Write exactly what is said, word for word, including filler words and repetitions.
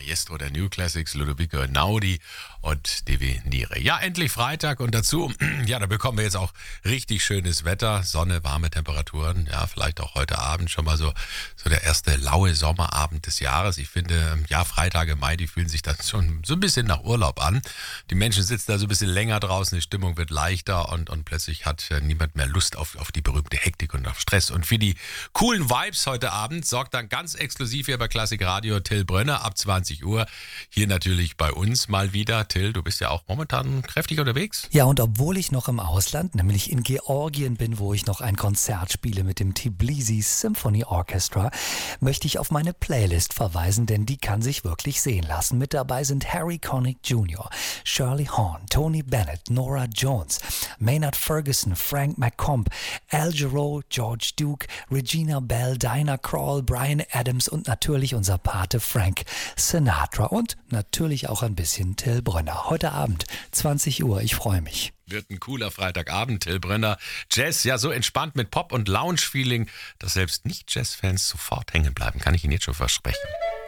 Maestro der New Classics, Ludovico Einaudi und Devi Nire. Ja, endlich Freitag und dazu, ja, da bekommen wir jetzt auch richtig schönes Wetter, Sonne, warme Temperaturen, ja, vielleicht auch heute Abend schon mal so, so der erste laue Sommerabend des Jahres. Ich finde, ja, Freitage im Mai, die fühlen sich dann schon so ein bisschen nach Urlaub an. Die Menschen sitzen da so ein bisschen länger draußen, die Stimmung wird leichter und, und plötzlich hat niemand mehr Lust auf, auf die berühmte Hektik und auf Stress. Und für die coolen Vibes heute Abend sorgt dann ganz exklusiv hier bei Klassik Radio Till Brönner ab zwanzig Uhr. Hier natürlich bei uns mal wieder. Till, du bist ja auch momentan kräftig unterwegs. Ja, und obwohl ich noch im Ausland, nämlich in Georgien bin, wo ich noch ein Konzert spiele mit dem Tbilisi Symphony Orchestra, möchte ich auf meine Playlist verweisen, denn die kann sich wirklich sehen lassen. Mit dabei sind Harry Connick Junior, Shirley Horn, Tony Bennett, Nora Jones, Maynard Ferguson, Frank McComb, Al Jarreau, George Duke, Regina Bell, Dinah Krall, Bryan Adams und natürlich unser Pate Frank Sinatra und natürlich auch ein bisschen Till Brönner. Heute Abend, zwanzig Uhr, ich freue mich. Wird ein cooler Freitagabend, Till Brönner. Jazz, ja so entspannt mit Pop- und Lounge-Feeling, dass selbst Nicht-Jazz-Fans sofort hängen bleiben, kann ich Ihnen jetzt schon versprechen.